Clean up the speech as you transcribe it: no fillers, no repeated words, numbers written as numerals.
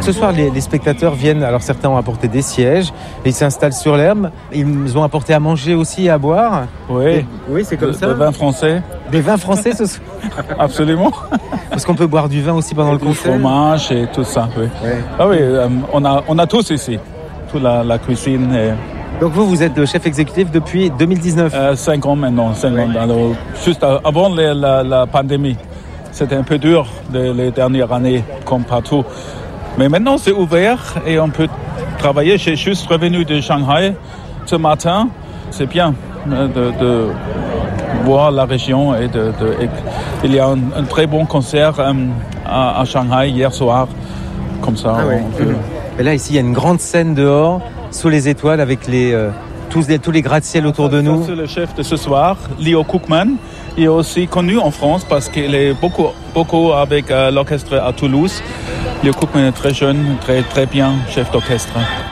Ce soir, les spectateurs viennent, alors certains ont apporté des sièges, et ils s'installent sur l'herbe. Ils ont apporté à manger aussi et à boire. Oui, oui, c'est comme ça. Des vins français. Des vins français ce soir. Absolument. Parce qu'on peut boire du vin aussi pendant le concert. Du fromage et tout ça, oui. Ouais. Ah oui, on a tous ici, toute la cuisine. Et... Donc vous êtes le chef exécutif depuis 2019 5 ans maintenant, 5 ans. Alors, juste avant la pandémie. C'était un peu dur les dernières années, comme partout. Mais maintenant, c'est ouvert et on peut travailler. J'ai juste revenu de Shanghai ce matin. C'est bien de voir la région. Il y a un très bon concert à Shanghai hier soir. Comme ça, Et là, ici, il y a une grande scène dehors, sous les étoiles, avec tous les gratte-ciel autour de nous. C'est le chef de ce soir, Leo Kookman. Il est aussi connu en France parce qu'il est beaucoup avec l'orchestre à Toulouse. Leo Kookman est très jeune, très bien chef d'orchestre.